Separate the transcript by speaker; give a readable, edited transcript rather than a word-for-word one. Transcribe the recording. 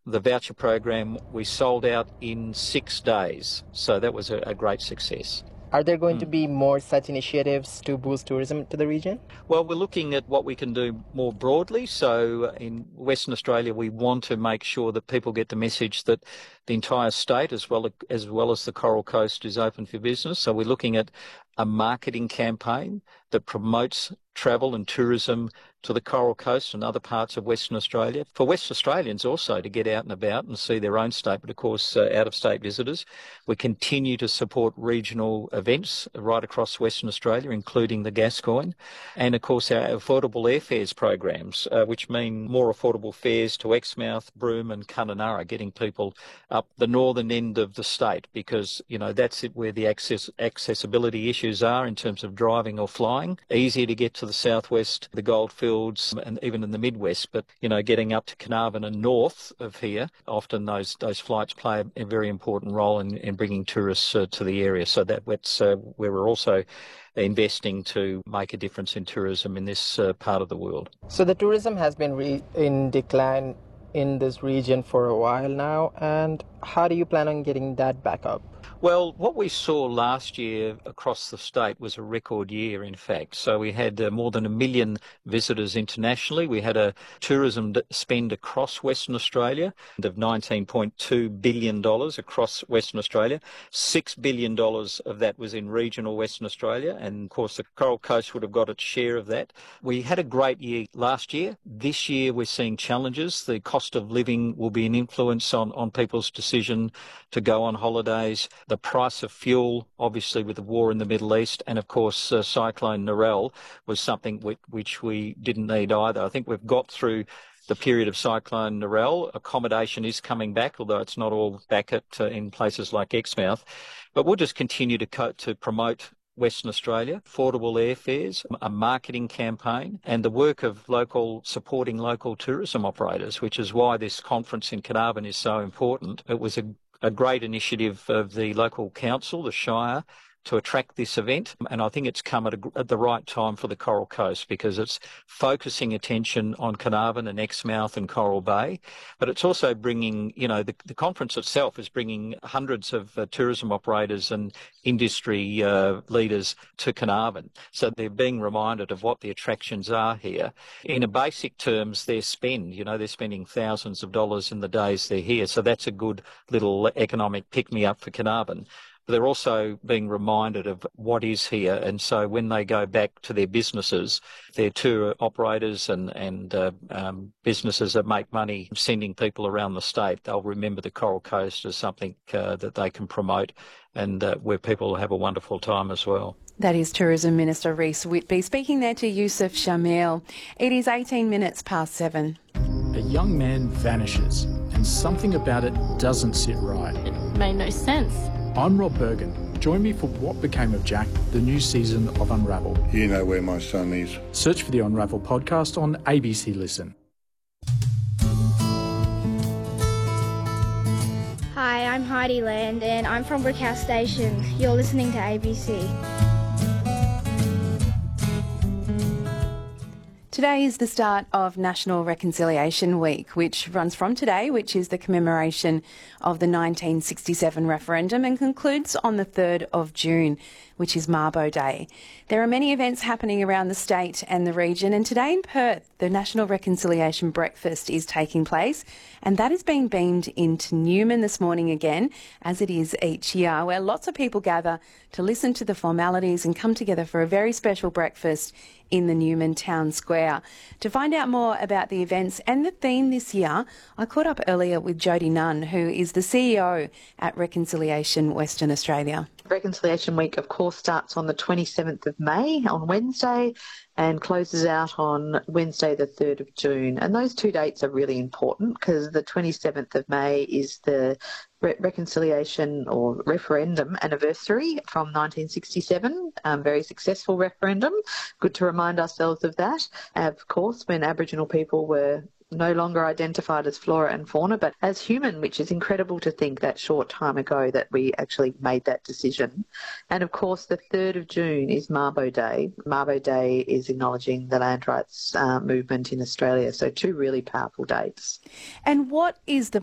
Speaker 1: The voucher program, we sold out in 6 days. So that was a great success.
Speaker 2: Are there going to be more such initiatives to boost tourism to the region?
Speaker 1: Well, we're looking at what we can do more broadly. So in Western Australia, we want to make sure that people get the message that the entire state, as well as the Coral Coast, is open for business. So we're looking at a marketing campaign that promotes travel and tourism to the Coral Coast and other parts of Western Australia. For West Australians also to get out and about and see their own state, but of course out-of-state visitors. We continue to support regional events right across Western Australia, including the Gascoyne, and of course our affordable airfares programs, which mean more affordable fares to Exmouth, Broome and Kununurra, getting people up the northern end of the state, because, you know, that's it where the accessibility issues are in terms of driving or flying. Easier to get to the southwest, the goldfields, and even in the Midwest, but, you know, getting up to Carnarvon and north of here, often those flights play a very important role in bringing tourists to the area. So that's where we're also investing to make a difference in tourism in this part of the world.
Speaker 2: So the tourism has been in decline in this region for a while now, and how do you plan on getting that back up?
Speaker 1: Well, what we saw last year across the state was a record year, in fact. So we had more than 1 million visitors internationally. We had a tourism spend across Western Australia of $19.2 billion across Western Australia. $6 billion of that was in regional Western Australia, and of course the Coral Coast would have got its share of that. We had a great year last year. This year we're seeing challenges. The cost of living will be an influence on people's decision to go on holidays. The price of fuel, obviously with the war in the Middle East, and of course Cyclone Narelle was something which we didn't need either. I think we've got through the period of Cyclone Narelle. Accommodation is coming back, although it's not all back in places like Exmouth. But we'll just continue to promote Western Australia, affordable airfares, a marketing campaign, and the work of supporting local tourism operators, which is why this conference in Carnarvon is so important. It was a great initiative of the local council, the Shire, to attract this event, and I think it's come at the right time for the Coral Coast, because it's focusing attention on Carnarvon and Exmouth and Coral Bay, but it's also bringing, you know, the conference itself is bringing hundreds of tourism operators and industry leaders to Carnarvon, so they're being reminded of what the attractions are here. In a basic terms, they're spending thousands of dollars in the days they're here, so that's a good little economic pick-me-up for Carnarvon. They're also being reminded of what is here, and so when they go back to their businesses, their tour operators and businesses that make money sending people around the state, they'll remember the Coral Coast as something that they can promote, and where people have a wonderful time as well.
Speaker 3: That is Tourism Minister Rhys Whitby speaking there to Yousuf Shamil. It is 18 minutes past 7.
Speaker 4: A young man vanishes, and something about it doesn't sit right.
Speaker 5: It made no sense.
Speaker 4: I'm Rob Bergen. Join me for What Became of Jack, the new season of Unravel.
Speaker 6: You know where my son is.
Speaker 4: Search for the Unravel podcast on ABC Listen.
Speaker 7: Hi, I'm Heidi Land and I'm from Brickhouse Station. You're listening to ABC.
Speaker 3: Today is the start of National Reconciliation Week, which runs from today, which is the commemoration of the 1967 referendum, and concludes on the 3rd of June, which is Mabo Day. There are many events happening around the state and the region, and today in Perth, the National Reconciliation Breakfast is taking place, and that is being beamed into Newman this morning again, as it is each year, where lots of people gather to listen to the formalities and come together for a very special breakfast in the Newman Town Square. To find out more about the events and the theme this year, I caught up earlier with Jody Nunn, who is the CEO at Reconciliation Western Australia.
Speaker 8: Reconciliation Week, of course, starts on the 27th of May, on Wednesday, and closes out on Wednesday the 3rd of June. And those two dates are really important because the 27th of May is the reconciliation or referendum anniversary from 1967, very successful referendum. Good to remind ourselves of that. Of course, when Aboriginal people were no longer identified as flora and fauna, but as human, which is incredible to think that short time ago that we actually made that decision. And of course, the 3rd of June is Mabo Day. Mabo Day is acknowledging the land rights movement in Australia. So two really powerful dates.
Speaker 3: And what is the